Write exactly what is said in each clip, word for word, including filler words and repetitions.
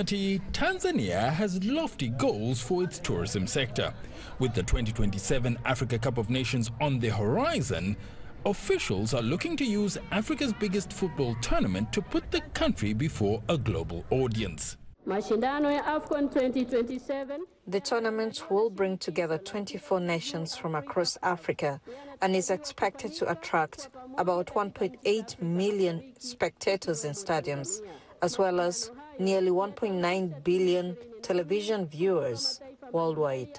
thirty, Tanzania has lofty goals for its tourism sector. With the twenty twenty-seven Africa Cup of Nations on the horizon, officials are looking to use Africa's biggest football tournament to put the country before a global audience. Mashindano ya AFCON twenty twenty-seven. The tournament will bring together twenty-four nations from across Africa and is expected to attract about one point eight million spectators in stadiums, as well as nearly one point nine billion television viewers worldwide.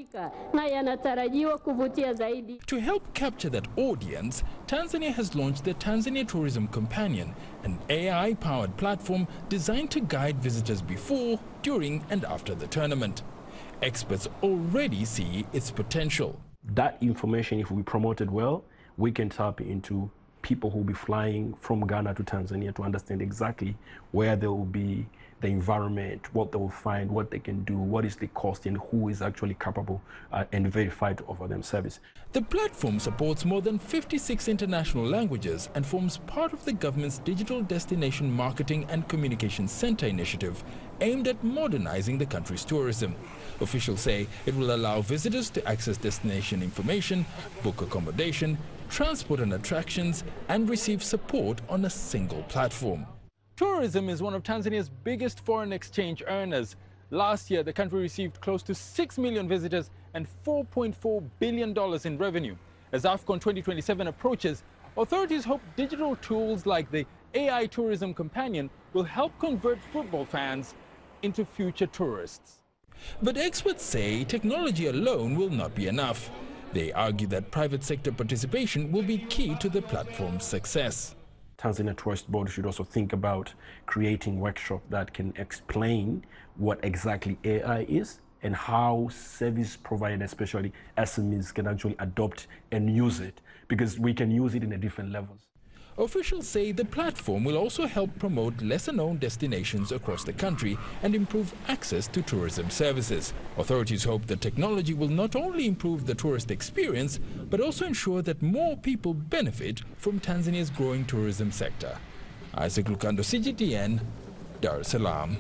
To help capture that audience, Tanzania has launched the Tanzania Tourism Companion, an A I-powered platform designed to guide visitors before, during and after the tournament. Experts already see its potential. That information, if we promote it well, we can tap into people who will be flying from Ghana to Tanzania to understand exactly where they will be, the environment, what they will find, what they can do, what is the cost, and who is actually capable uh, and verified to offer them service. The platform supports more than fifty-six international languages and forms part of the government's Digital Destination Marketing and Communication Center initiative aimed at modernizing the country's tourism. Officials say it will allow visitors to access destination information, book accommodation, transport and attractions, and receive support on a single platform. Tourism is one of Tanzania's biggest foreign exchange earners. Last year, the country received close to six million visitors and four point four billion dollars in revenue. As AFCON twenty twenty-seven approaches, authorities hope digital tools like the A I Tourism Companion will help convert football fans into future tourists. But experts say technology alone will not be enough. They argue that private sector participation will be key to the platform's success. Tanzania Tourist Board should also think about creating workshops that can explain what exactly A I is and how service providers, especially S M Es, can actually adopt and use it, because we can use it in a different levels. Officials say the platform will also help promote lesser-known destinations across the country and improve access to tourism services. Authorities hope the technology will not only improve the tourist experience, but also ensure that more people benefit from Tanzania's growing tourism sector. Isaac Lukando, C G T N, Dar es Salaam.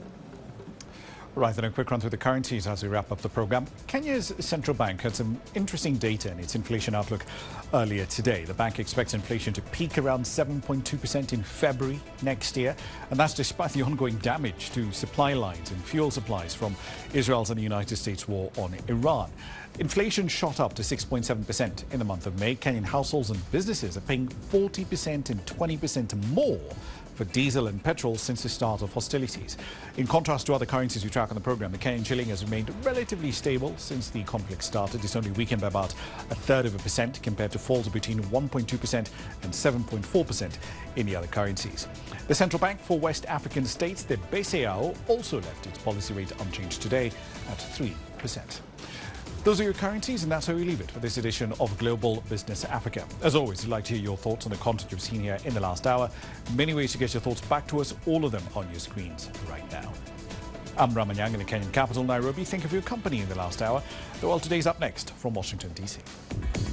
Right, then a quick run through the currencies as we wrap up the program. Kenya's central bank had some interesting data in its inflation outlook earlier today. The bank expects inflation to peak around seven point two percent in February next year, and that's despite the ongoing damage to supply lines and fuel supplies from Israel's and the United States war on Iran. Inflation shot up to six point seven percent in the month of May. Kenyan households and businesses are paying forty percent and twenty percent more for diesel and petrol since the start of hostilities. In contrast to other currencies we track on the program, the Kenyan shilling has remained relatively stable since the conflict started. It's only weakened by about a third of a percent compared to falls between one point two percent and seven point four percent in the other currencies. The Central Bank for West African states, the B C A O, also left its policy rate unchanged today at three percent. Those are your currencies, and that's how we leave it for this edition of Global Business Africa. As always, we'd like to hear your thoughts on the content you've seen here in the last hour. Many ways to get your thoughts back to us, all of them on your screens right now. I'm Ramanyang in the Kenyan capital, Nairobi. Thank you for your company in the last hour. The world today's up next from Washington, D C